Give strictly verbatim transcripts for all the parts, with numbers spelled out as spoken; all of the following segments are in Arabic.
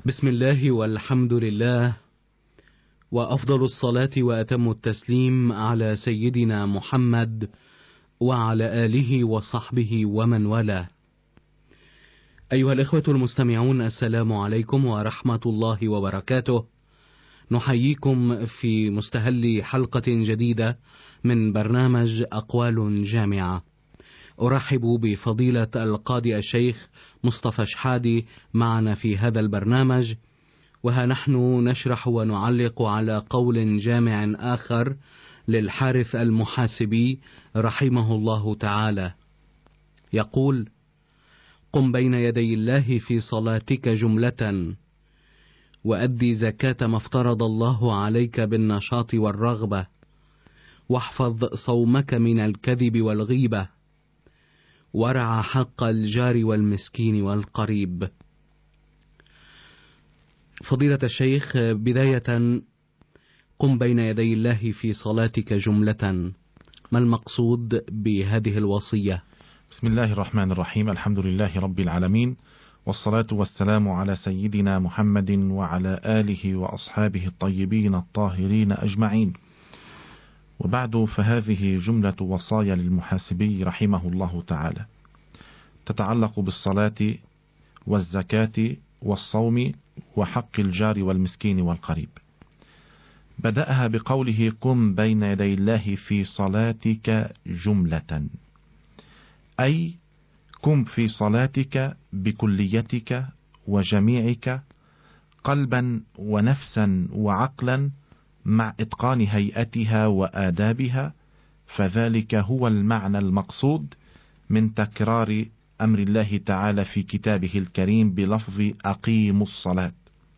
بسم الله والحمد لله، وأفضل الصلاة وأتم التسليم على سيدنا محمد وعلى آله وصحبه ومن والاه. أيها الإخوة المستمعون، السلام عليكم ورحمة الله وبركاته. نحييكم في مستهل حلقة جديدة من برنامج أقوال جامعة. أرحب بفضيلة القاضي الشيخ مصطفى شحادي معنا في هذا البرنامج، وها نحن نشرح ونعلق على قول جامع آخر للحارث المحاسبي رحمه الله تعالى، يقول: قم بين يدي الله في صلاتك جملة، وأدي زكاة ما افترض الله عليك بالنشاط والرغبة، واحفظ صومك من الكذب والغيبة، ورع حق الجار والمسكين والقريب. فضيلة الشيخ، بداية قم بين يدي الله في صلاتك جملة، ما المقصود بهذه الوصية؟ بسم الله الرحمن الرحيم، الحمد لله رب العالمين، والصلاة والسلام على سيدنا محمد وعلى آله وأصحابه الطيبين الطاهرين أجمعين. وبعد، فهذه جملة وصايا للمحاسبي رحمه الله تعالى، تتعلق بالصلاة والزكاة والصوم وحق الجار والمسكين والقريب. بدأها بقوله: قم بين يدي الله في صلاتك جملة، أي قم في صلاتك بكليتك وجميعك، قلبا ونفسا وعقلا، مع إتقان هيئتها وآدابها، فذلك هو المعنى المقصود من تكرار أمر الله تعالى في كتابه الكريم بلفظ أقيموا الصلاة.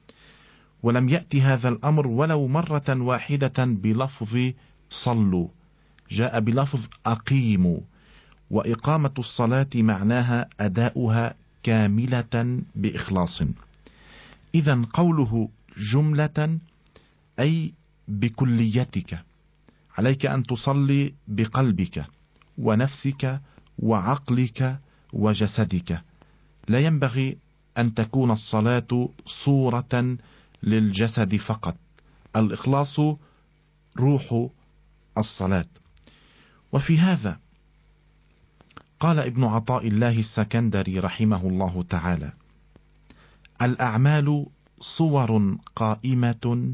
ولم يأتي هذا الأمر ولو مرة واحدة بلفظ صلوا، جاء بلفظ أقيموا، وإقامة الصلاة معناها أداؤها كاملة بإخلاص. إذن قوله جملة أي بكليتك، عليك أن تصلي بقلبك ونفسك وعقلك وجسدك. لا ينبغي أن تكون الصلاة صورة للجسد فقط، الإخلاص روح الصلاة. وفي هذا قال ابن عطاء الله السكندري رحمه الله تعالى: الأعمال صور قائمة،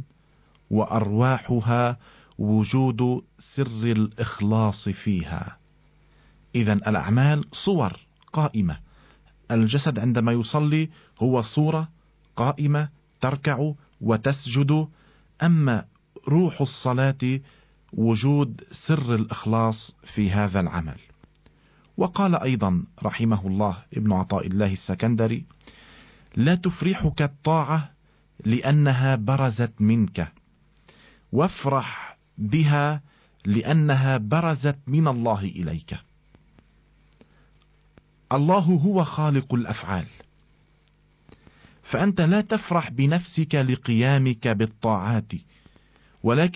وأرواحها وجود سر الإخلاص فيها. إذن الأعمال صور قائمة، الجسد عندما يصلي هو صورة قائمة تركع وتسجد، أما روح الصلاة وجود سر الإخلاص في هذا العمل. وقال أيضا رحمه الله ابن عطاء الله السكندري: لا تفرحك الطاعة لأنها برزت منك، وافرح بها لأنها برزت من الله إليك. الله هو خالق الأفعال، فأنت لا تفرح بنفسك لقيامك بالطاعات، ولكن